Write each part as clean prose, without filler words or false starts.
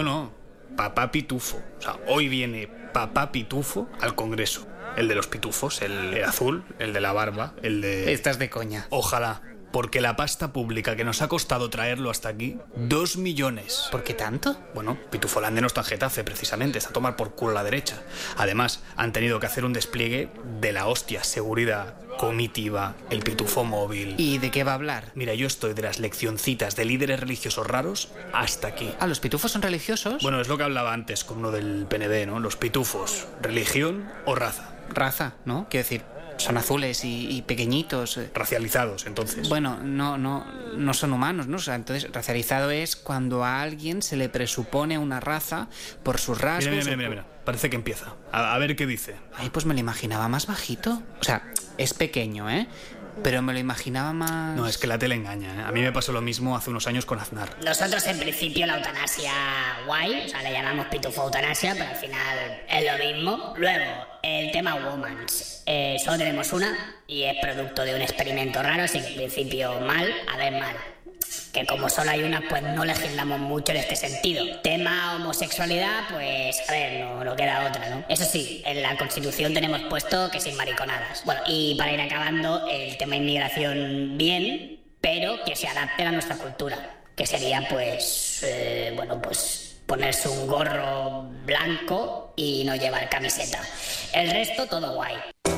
No. Papá Pitufo. O sea, hoy viene Papá Pitufo al Congreso. El de los pitufos, el azul, el de la barba, el de... Estás de coña. Ojalá, porque la pasta pública que nos ha costado traerlo hasta aquí, 2 millones. ¿Por qué tanto? Bueno, Pitufolande no está en Getafe, precisamente, está a tomar por culo a la derecha. Además, han tenido que hacer un despliegue de la hostia, seguridad, comitiva, el pitufo móvil... ¿Y de qué va a hablar? Mira, yo estoy de las leccioncitas de líderes religiosos raros hasta aquí. ¿Ah, los pitufos son religiosos? Bueno, es lo que hablaba antes con uno del PNV, ¿no? Los pitufos, religión o raza. Raza, ¿no? Quiero decir, son azules y pequeñitos. Racializados, entonces. Bueno, no son humanos, ¿no? O sea, entonces, racializado es cuando a alguien se le presupone una raza por sus rasgos... Mira. Parece que empieza. A ver qué dice. Ay, pues me lo imaginaba más bajito. O sea, es pequeño, ¿eh? Pero me lo imaginaba más... No, es que la tele engaña, ¿eh? A mí me pasó lo mismo hace unos años con Aznar. Nosotros en principio la eutanasia guay, o sea, le llamamos pitufo eutanasia, pero al final es lo mismo. Luego, el tema Womans. Solo tenemos una y es producto de un experimento raro, así que en principio mal, mal. Que como solo hay una, pues no legislamos mucho en este sentido. Tema homosexualidad, pues a ver, no queda otra, ¿no? Eso sí, en la Constitución tenemos puesto que sin mariconadas. Bueno, y para ir acabando, el tema inmigración bien, pero que se adapte a nuestra cultura. Que sería pues ponerse un gorro blanco y no llevar camiseta. El resto todo guay.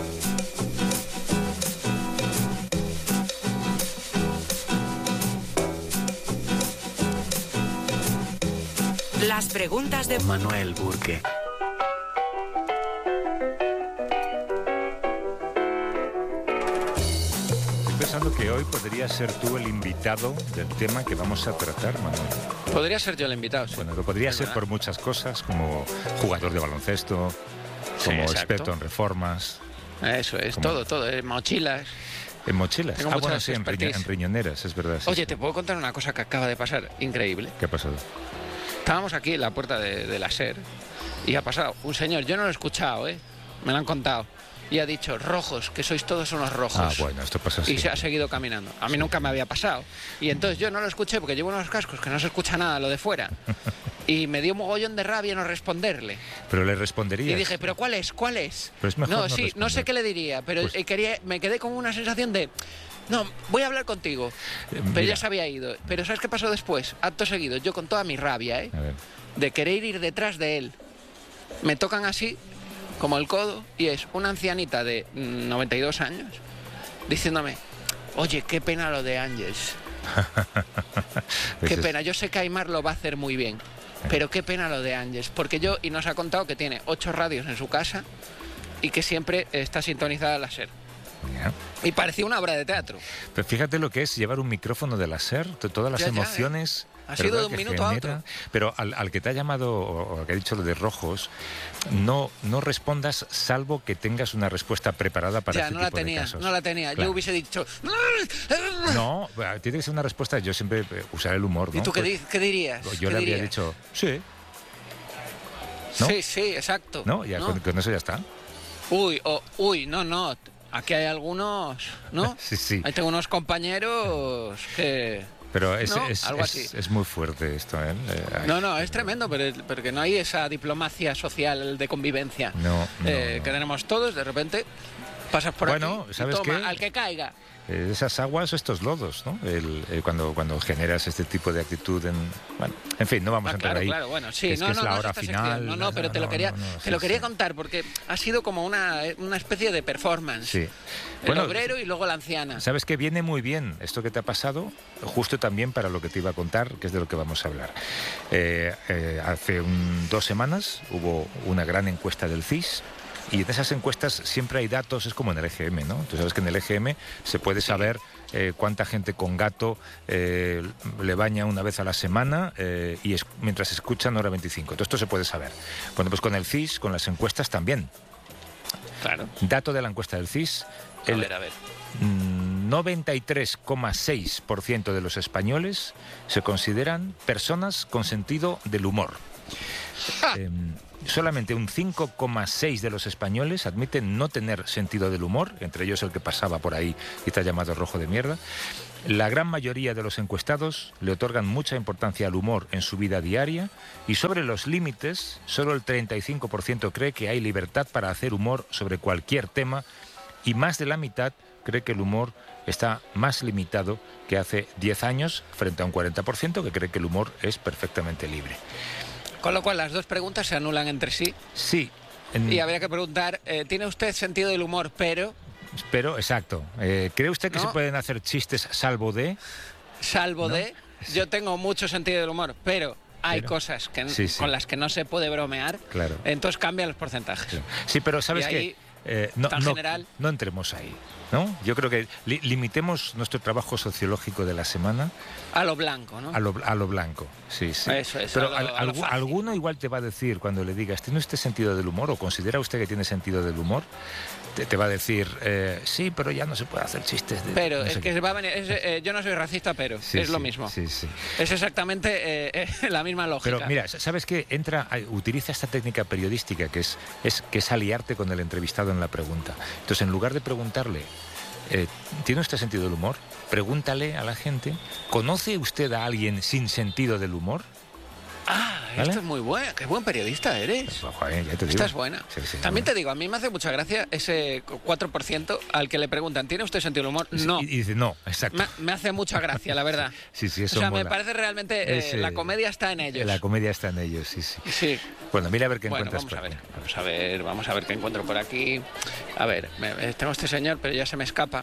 Las preguntas de Manuel Burke. Estoy pensando que hoy podrías ser tú el invitado del tema que vamos a tratar, Manuel. Podría ser yo el invitado, sí. Bueno, lo podría ser por muchas cosas, como jugador de baloncesto, como experto en reformas. Eso es, todo, mochilas. ¿En mochilas? Tengo muchas Bueno, sí, en expertise. riñoneras, es verdad. Sí, Oye, sí. ¿te puedo contar una cosa que acaba de pasar? Increíble. ¿Qué ha pasado? Estábamos aquí en la puerta de la SER y ha pasado un señor, yo no lo he escuchado, me lo han contado, y ha dicho, rojos, que sois todos unos rojos. Ah, bueno, esto pasa así. Y se ha seguido caminando. A mí nunca me había pasado. Y entonces yo no lo escuché porque llevo unos cascos que no se escucha nada, lo de fuera. Y me dio mogollón de rabia no responderle. Pero le responderías. Y dije, ¿pero cuál es? ¿Cuál es? Pero es mejor no no sé responder. qué le diría, pero Pues- me quedé con una sensación de... No, voy a hablar contigo. Pero mira. ya se había ido. Pero ¿sabes qué pasó después? Acto seguido, yo con toda mi rabia, A ver. de querer ir detrás de él. Me tocan así, como el codo, y es una ancianita de 92 años diciéndome, oye, qué pena lo de Ángels. Qué pena, yo sé que Aymar lo va a hacer muy bien, pero qué pena lo de Ángels, porque y nos ha contado que tiene 8 radios en su casa y que siempre está sintonizada la SER. Ya. Y parecía una obra de teatro. Pero fíjate lo que es llevar un micrófono de la SER, todas las Ya, emociones... Ha sido ¿verdad? de un que minuto a genera. otro. Pero al que te ha llamado o al que ha dicho lo de rojos, no respondas salvo que tengas una respuesta preparada para Ya, este no la tipo de tenía, casos. no la tenía. Claro. Yo hubiese dicho... No, tiene que ser una respuesta, yo siempre usar el humor, ¿no? ¿Y tú qué dirías? Yo ¿Qué le habría dirías? dicho, sí, ¿no? Sí, exacto. ¿no? Ya ¿No? con eso ya está. Uy, no. Aquí hay algunos, ¿no? Sí. Ahí tengo unos compañeros que... Pero algo así. es muy fuerte esto, ¿eh? No, es tremendo, pero que no hay esa diplomacia social de convivencia No. que tenemos todos. De repente pasas por Bueno, aquí y ¿sabes toma, qué? al que caiga. Esas aguas, estos lodos, ¿no? Cuando generas este tipo de actitud en fin, no vamos a entrar ahí. Claro, bueno, sí, es que es la hora esta final. sección. Pero te lo quería contar porque ha sido como una especie de performance. Sí. El Bueno, obrero y luego la anciana. ¿Sabes qué? Viene muy bien esto que te ha pasado, justo también para lo que te iba a contar, que es de lo que vamos a hablar. Hace 2 semanas hubo una gran encuesta del CIS. Y en esas encuestas siempre hay datos, es como en el EGM, ¿no? Tú sabes que en el EGM se puede saber cuánta gente con gato le baña una vez a la semana mientras escuchan hora 25. Todo esto se puede saber. Bueno, pues con el CIS, con las encuestas también. Claro. Dato de la encuesta del CIS. A ver. 93,6% de los españoles se consideran personas con sentido del humor. Solamente un 5,6 de los españoles admiten no tener sentido del humor, entre ellos el que pasaba por ahí y está llamado rojo de mierda. La gran mayoría de los encuestados le otorgan mucha importancia al humor en su vida diaria y sobre los límites, solo el 35% cree que hay libertad para hacer humor sobre cualquier tema y más de la mitad cree que el humor está más limitado que hace 10 años frente a un 40% que cree que el humor es perfectamente libre. Con lo cual las dos preguntas se anulan entre sí. Sí. Y habría que preguntar, ¿tiene usted sentido del humor, pero...? Pero, exacto. ¿Cree usted que ¿No? se pueden hacer chistes salvo de...? Salvo ¿No? de... Yo tengo mucho sentido del humor, pero hay Pero- cosas que, Sí, sí. con las que no se puede bromear. Claro. Entonces cambian los porcentajes. Sí, pero ¿sabes Y ahí, qué? tan general. No entremos ahí, ¿no? Yo creo que limitemos nuestro trabajo sociológico de la semana A lo blanco, ¿no? a lo blanco. Sí, sí. Eso es, Pero a lo fácil. alguno igual te va a decir cuando le digas, ¿tiene usted sentido del humor o considera usted que tiene sentido del humor? Te va a decir, sí, pero ya no se puede hacer chistes de... Pero no es sé que qué. se va a venir... yo no soy racista, pero Sí, es lo sí, mismo. Sí, sí. Es exactamente la misma lógica. Pero mira, ¿sabes qué? Utiliza esta técnica periodística que es aliarte con el entrevistado en la pregunta. Entonces, en lugar de preguntarle, ¿tiene usted sentido del humor? Pregúntale a la gente, ¿conoce usted a alguien sin sentido del humor? ¿Vale? Esto es muy bueno. Qué buen periodista eres. Joder, ya te digo. Esta es buena. Sí, sí, También bueno. te digo, a mí me hace mucha gracia ese 4% al que le preguntan, ¿tiene usted sentido del humor? No. Y dice, no, exacto. Me hace mucha gracia, la verdad. Sí, sí, O eso sea, mola. me parece realmente... Es, la comedia está en ellos. La comedia está en ellos, sí, sí. Sí. Bueno, mira a ver qué Bueno, encuentras. vamos a ver qué encuentro por aquí. A ver, tengo este señor, pero ya se me escapa.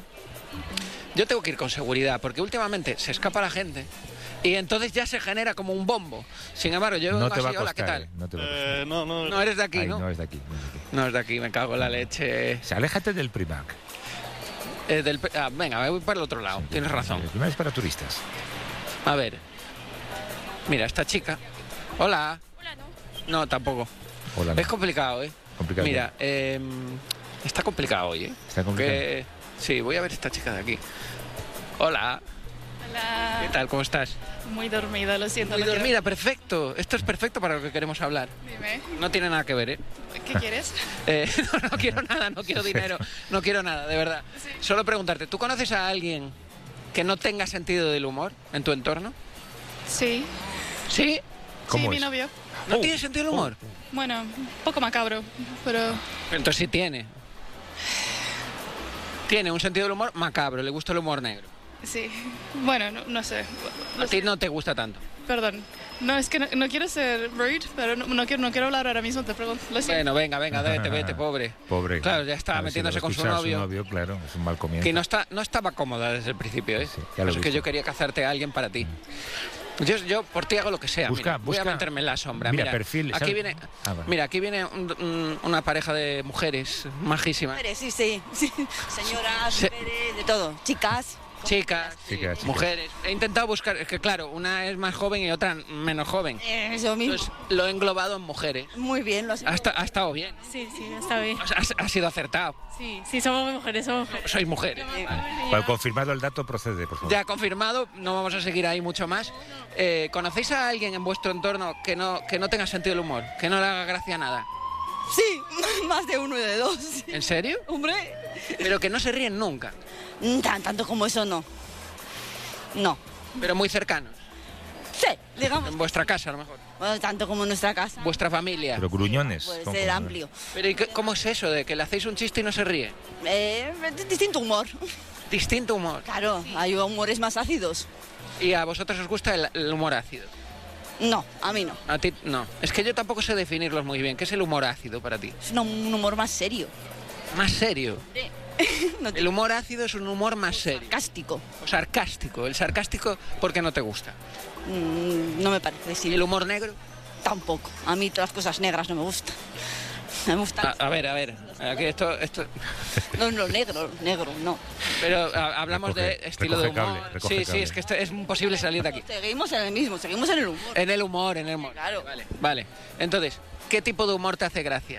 Yo tengo que ir con seguridad, porque últimamente se escapa la gente y entonces ya se genera como un bombo. Sin embargo, yo No vengo te va a así, hola, costar, ¿qué tal? no te va a costar. No eres de aquí, Ay, ¿no? no es de aquí, no es de aquí. No es de aquí, me cago en la leche. O sea, aléjate del Primac. Venga, me voy para el otro lado, tienes razón. El Primac es para turistas. A ver. Mira, esta chica. Hola. No, tampoco. Hola, no. Es complicado, ¿eh? Complicado. Mira, está complicado hoy, ¿eh? Está complicado. Sí, voy a ver esta chica de aquí. Hola. Hola. ¿Qué tal? ¿Cómo estás? Muy dormida, lo siento. Muy no quiero- dormida, perfecto. Esto es perfecto para lo que queremos hablar. Dime, No tiene nada que ver, ¿eh? ¿qué quieres? No quiero nada, no quiero dinero, no quiero nada, de verdad. Sí. Solo preguntarte, ¿tú conoces a alguien que no tenga sentido del humor en tu entorno? Sí. ¿Sí? ¿Cómo sí, mi es? novio. ¿No tiene sentido del humor? Bueno, un poco macabro, pero Entonces sí tiene. Tiene un sentido del humor macabro, le gusta el humor negro. sí. Bueno, no sé. A ti no te gusta tanto. Perdón. No, es que no quiero ser rude, pero no quiero hablar ahora mismo, te pregunto. Lo siento. Bueno, venga, vete, pobre. Pobre. Claro, ya está A ver si metiéndose lo con su escucha novio. Claro, es un mal comienzo. Que no estaba cómoda desde el principio, ¿eh? Sí, ya lo Por he eso es que visto. yo quería cazarte a alguien para ti. Yo por ti hago lo que sea. Busca- Voy a busca- meterme en la sombra. mira, perfil, Aquí ¿sabes? viene, Vale. mira, aquí viene una pareja de mujeres majísimas. Sí, sí, sí. Señoras, Se- mujeres, de todo. Chicas. Chicas, Chicas. mujeres. He intentado buscar, es que claro, una es más joven y otra menos joven. Eso mismo. Entonces lo he englobado en mujeres. Muy bien, lo has Ha estado bien. Sí, está bien. Ha sido acertado. Sí, somos mujeres, somos mujeres. Sois mujeres. Bueno, confirmado el dato, procede, por favor. Ya confirmado, no vamos a seguir ahí mucho más. ¿Conocéis a alguien en vuestro entorno que no tenga sentido del humor? Que no le haga gracia nada. Sí, más de uno y de dos. ¿En serio? Hombre. Pero que no se ríen nunca. Tanto como eso no. No. Pero muy cercanos. Sí, digamos. En vuestra casa, a lo mejor. Bueno, tanto como en nuestra casa. Vuestra familia. Pero gruñones. Puede ¿cómo? ser amplio. Pero ¿y cómo es eso de que le hacéis un chiste y no se ríe? Distinto humor. Distinto humor. Claro, hay humores más ácidos. ¿Y a vosotros os gusta el humor ácido? No, a mí no. A ti no. Es que yo tampoco sé definirlos muy bien. ¿Qué es el humor ácido para ti? Es un humor más serio. Más serio. No te- El humor ácido es un humor más serio. Sarcástico. O sarcástico. El sarcástico, ¿por qué no te gusta? No me parece, ¿Y sí. el humor negro? Tampoco. A mí todas las cosas negras no me gustan. Me gustan. A ver. Aquí esto... No, negro, no. Pero hablamos Recoge- de estilo de recoge humor. cable, recoge Sí, cable. es que es imposible salir de aquí. Seguimos en el mismo, seguimos en el humor. En el humor. Claro. Vale. Entonces, ¿qué tipo de humor te hace gracia?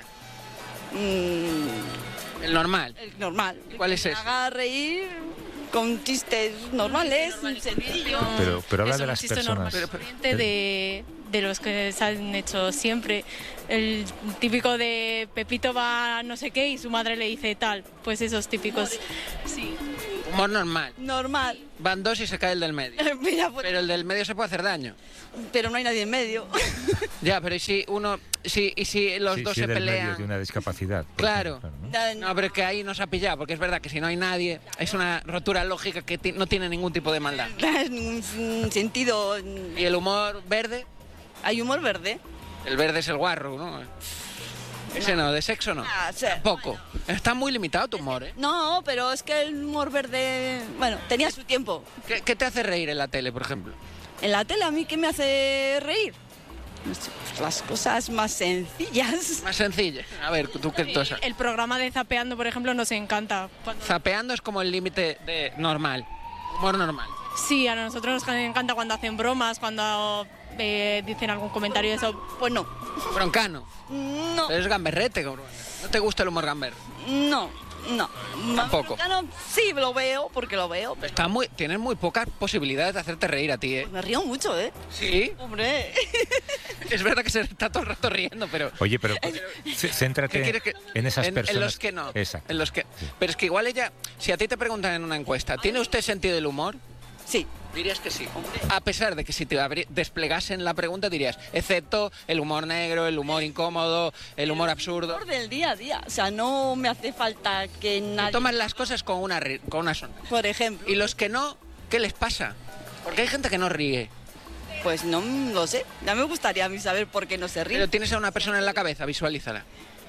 El normal. El normal. ¿Cuál es Que ese? me haga reír con chistes normales, sencillos. Pero habla Eso, de un las chiste personas. normal, corriente de los que se han hecho siempre. El típico de Pepito va a no sé qué y su madre le dice tal. Pues esos típicos. Sí. Humor normal. Normal. Van dos y se cae el del medio. Mira, pues, Pero el del medio se puede hacer daño. pero no hay nadie en medio. Ya, pero ¿y si uno... y si los dos si se del medio pelean? de una discapacidad. por Claro. ejemplo, ¿no? No, pero es que ahí nos ha pillado, porque es verdad que si no hay nadie, es una rotura lógica que no tiene ningún tipo de maldad. No es ningún sentido. ¿Y el humor verde? Hay humor verde. El verde es el guarro, ¿no? Ese no, de sexo no. Ah, sí. Poco. Está muy limitado tu humor, ¿eh? No, pero es que el humor verde, bueno, tenía su tiempo. ¿Qué te hace reír en la tele, por ejemplo? En la tele, ¿a mí qué me hace reír? No sé, pues las cosas más sencillas. Más sencilla. A ver, tú qué cosa. El programa de Zapeando, por ejemplo, nos encanta. Zapeando es como el límite de normal. Humor normal. Sí, a nosotros nos encanta cuando hacen bromas, cuando dicen algún comentario de eso. Pues no. Broncano. No. Pero es gamberrete, cabrón. ¿No te gusta el humor gamber? No. Tampoco. Sí, lo veo, porque lo veo. Tienes muy pocas posibilidades de hacerte reír a ti, ¿eh? Me río mucho, ¿eh? ¿Sí? Hombre. Es verdad que se está todo el rato riendo, pero... Oye, pero céntrate en esas personas. En los que no. Exacto. En los que... Pero es que igual ella... Si a ti te preguntan en una encuesta, ¿tiene usted sentido del humor? Sí. Dirías que sí. A pesar de que si te desplegasen la pregunta dirías, excepto el humor negro, el humor incómodo, el humor absurdo. El humor del día a día. O sea, no me hace falta que nadie... Tomas las cosas con una sonrisa. Por ejemplo. Y los que no, ¿qué les pasa? Porque hay gente que no ríe. Pues no lo sé. Ya me gustaría a mí saber por qué no se ríe. Pero tienes a una persona en la cabeza, visualízala.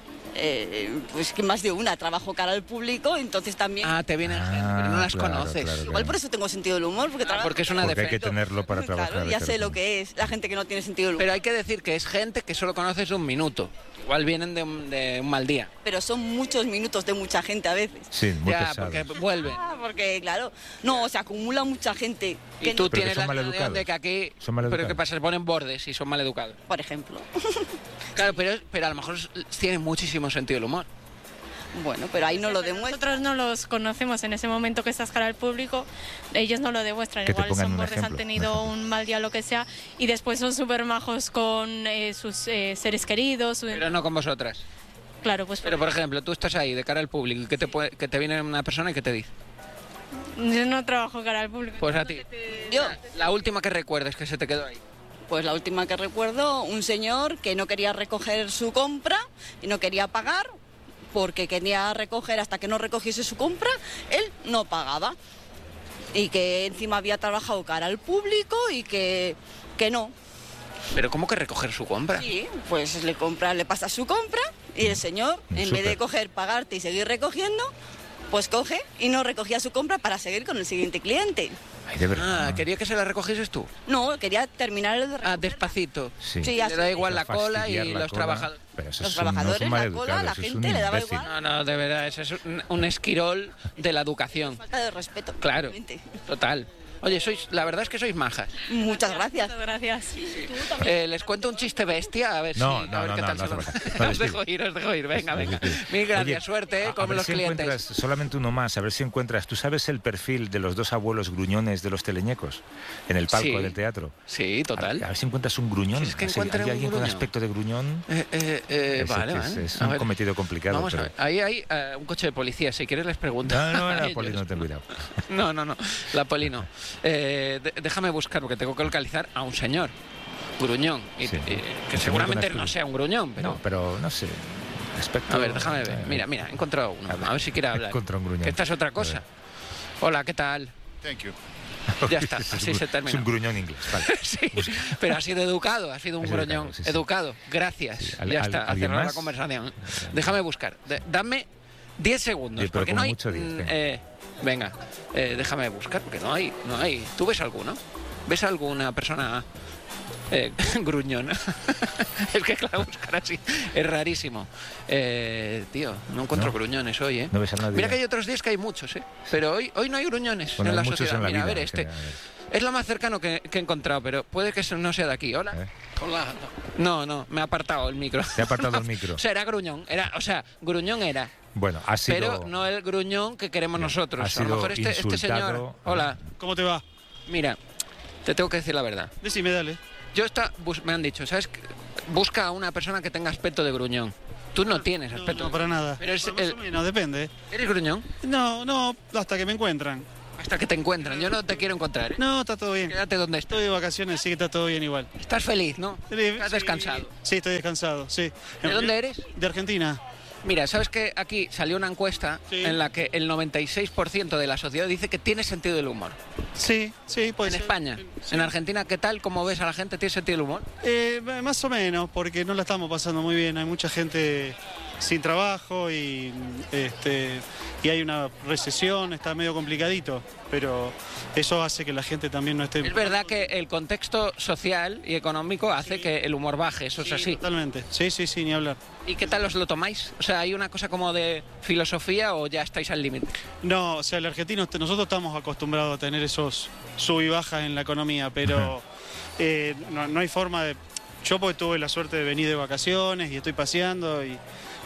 Pues que más de una. Trabajo cara al público, entonces también... Ah, te vienen gente, pero no las claro, conoces. claro, Igual por eso tengo sentido del humor, porque trabajo... Porque es una Porque hay que defensa. tenerlo para trabajar. Claro, ya sé lo que es la gente que no tiene sentido del humor. Pero hay que decir que es gente que solo conoces un minuto. Igual vienen de un mal día. Pero son muchos minutos de mucha gente a veces. Sí, muy Ya, pesado. porque vuelven. Porque, claro, no, se acumula mucha gente. Y tú Pero que tienes son la sensación maleducados. de que aquí... Son maleducados. Pero ¿qué pasa? Se ponen bordes y son maleducados. Por ejemplo. Claro, pero a lo mejor tienen muchísimo sentido del humor. Bueno, pero ahí no lo demuestra. Nosotros no los conocemos en ese momento que estás cara al público, ellos no lo demuestran. Que te Igual pongan son un bordes, han ejemplo, tenido un mal día, lo que sea, y después son súper majos con sus seres queridos. Pero no con vosotras. Claro, pues Pero, por ejemplo, tú estás ahí de cara al público y que te viene una persona y que te dice. yo no trabajo cara al público. Pues a ti. Yo, La última que recuerdes que se te quedó ahí. pues la última que recuerdo, un señor que no quería recoger su compra y no quería pagar porque quería recoger hasta que no recogiese su compra, él no pagaba. Y que encima había trabajado cara al público y que no. ¿Pero cómo que recoger su compra? Sí, pues le pasa su compra y el señor, en vez de coger, pagarte y seguir recogiendo, pues coge y no recogía su compra para seguir con el siguiente cliente. Ay, de verdad. Ah, quería que se la recogieses tú. No, quería terminar el de recoger. Ah, despacito. Sí. Sí, Le así. da igual la cola y Fastidiar la los cola. trabajadores. Pero eso Los es un- no trabajadores, son la maleducados, cola, la eso es gente un le daba imbécil. igual. No, de verdad, ese es un esquirol de la educación. Falta de respeto. Claro, totalmente. total. Oye, la verdad es que sois majas. Muchas gracias. Muchas gracias. Les cuento un chiste bestia, a ver No, si... no, a ver no, qué no, tal no se hace va. falta. No, Os dejo ir, venga, venga. Mil gracias, Oye, suerte a con ver los si clientes. encuentras solamente uno más, a ver si encuentras. ¿Tú sabes el perfil de los dos abuelos gruñones de los teleñecos en el palco Sí. del teatro? Sí, total. A ver si encuentras un gruñón. Si es que Así, encuentren ¿hay un alguien con gruñón. aspecto de gruñón? Vale, Es vale. es A un ver. cometido complicado. Vamos a pero- ver. Ahí hay un coche de policía, si quieres les pregunto. No, a la ellos. poli, no, ten cuidado. No, la poli no. Déjame buscar, porque tengo que localizar a un señor gruñón. Sí. Que seguramente no sea un gruñón, pero... No, pero no sé. Aspecto- A ver, déjame ver. Mira, he encontrado uno. A ver si quiere hablar. Contra un gruñón. Que esta es otra A cosa. ver. Hola, ¿qué tal? Thank you. Ya está, Es así un- se termina. Es un gruñón inglés, vale. Sí, pero ha sido educado, ha sido un Ha sido gruñón. educado, sí, sí. Educado, gracias. Sí. Ya está, ha ¿Alguien cerrado la más? conversación. Déjame buscar. Dame 10 segundos, Sí, pero porque como no hay... mucho 10, venga, déjame buscar, porque no hay. ¿Tú ves alguno? ¿Ves alguna persona gruñona? Es que claro, buscar así es rarísimo. Tío, no encuentro ¿No? gruñones hoy, ¿eh? No ves a nadie. Mira que hay otros días que hay muchos, ¿eh? Pero hoy no hay gruñones Bueno, en la hay muchos sociedad. en la Mira, vida, a ver, en este... general, a ver. Es lo más cercano que he encontrado, pero puede que no sea de aquí. Hola. Hola. No, me ha apartado el micro. Te ha apartado el micro. O sea, era gruñón. Gruñón era. Bueno, ha sido... Pero no el gruñón que queremos nosotros. Ha A lo sido mejor este insultado. señor. Hola. ¿Cómo te va? Mira, te tengo que decir la verdad. Decime, dale. me han dicho, ¿sabes? Busca a una persona que tenga aspecto de gruñón. Tú no tienes aspecto. No, para nada. Pero más o menos, depende. ¿Eres gruñón? No, hasta que me encuentran. Hasta que te encuentran. Yo no te quiero encontrar. No, está todo bien. Quédate donde estás. Estoy de vacaciones, sí que está todo bien igual. Estás feliz, ¿no? Estás descansado. Sí, estoy descansado, sí. ¿De dónde eres? De Argentina. Mira, ¿sabes que aquí salió una encuesta en la que el 96% de la sociedad dice que tiene sentido del humor? Sí, puede ser. En España. Sí. En Argentina, ¿qué tal? ¿Cómo ves a la gente? ¿Tiene sentido del humor? Más o menos, porque no la estamos pasando muy bien. Hay mucha gente sin trabajo y hay una recesión, está medio complicadito, pero eso hace que la gente también no esté... Es verdad que el contexto social y económico hace que el humor baje, eso es así. Totalmente, sí, ni hablar. ¿Y qué tal os lo tomáis? O sea, ¿hay una cosa como de filosofía o ya estáis al límite? No, o sea, el argentino, nosotros estamos acostumbrados a tener esos sub y bajas en la economía, pero no hay forma de... Yo porque tuve la suerte de venir de vacaciones y estoy paseando y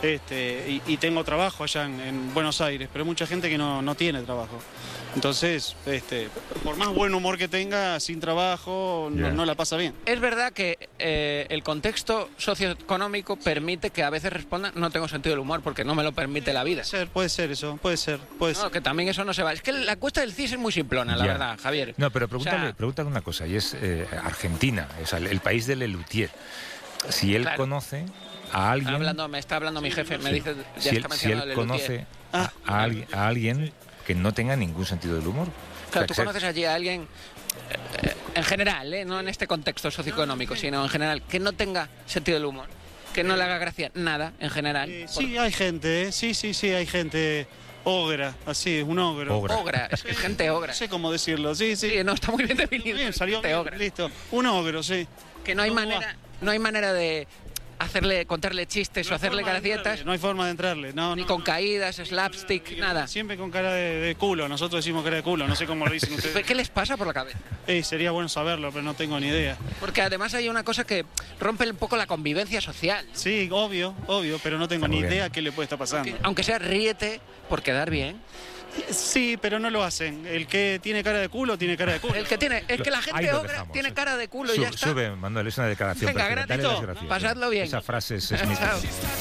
tengo trabajo allá en Buenos Aires, pero hay mucha gente que no tiene trabajo. Entonces, por más buen humor que tenga, sin trabajo, no la pasa bien. Es verdad que el contexto socioeconómico permite que a veces respondan no tengo sentido del humor porque no me lo permite la vida. Puede ser eso, puede ser. Que también eso no se va. Es que la encuesta del CIS es muy simplona, la verdad, Javier. No, pero pregúntale una cosa, y es Argentina, es el país del Lelutier. Si él conoce a alguien... Me está hablando mi jefe, me dice... Si él conoce a alguien que no tenga ningún sentido del humor. Claro, tú conoces allí a alguien, en general, no en este contexto socioeconómico, sino en general, que no tenga sentido del humor, que no le haga gracia nada, en general. Sí, hay gente, sí, hay gente ogra, así, un ogro. Ogra, es que es gente ogra. No sé cómo decirlo, sí. No, está muy bien definido. Bien, salió bien, ogra. Listo, un ogro, sí. Que no hay manera de contarle chistes o hacerle gracietas. No hay forma de entrarle. Ni con caídas, slapstick, nada. Siempre con cara de culo. Nosotros decimos cara de culo. No sé cómo lo dicen ustedes. ¿Qué les pasa por la cabeza? Sería bueno saberlo, pero no tengo ni idea. Porque además hay una cosa que rompe un poco la convivencia social. Sí, obvio, pero no tengo ni idea qué le puede estar pasando. Aunque sea ríete por quedar bien. Sí, pero no lo hacen. El que tiene cara de culo, tiene cara de culo. Es que la gente ogra tiene cara de culo y ya está. Manuel, es una declaración. Venga, gratis, pasadlo bien. Esa frase es